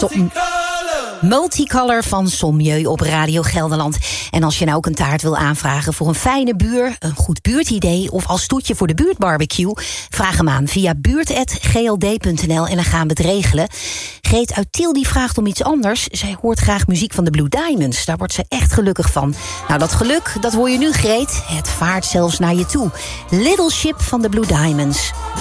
Multicolor van Sommieu op Radio Gelderland. En als je nou ook een taart wil aanvragen voor een fijne buur, een goed buurtidee of als toetje voor de buurtbarbecue, vraag hem aan via buurt@gld.nl en dan gaan we het regelen. Greet uit Tiel die vraagt om iets anders. Zij hoort graag muziek van de Blue Diamonds. Daar wordt ze echt gelukkig van. Nou, dat geluk, dat hoor je nu, Greet. Het vaart zelfs naar je toe. Little Ship van de Blue Diamonds.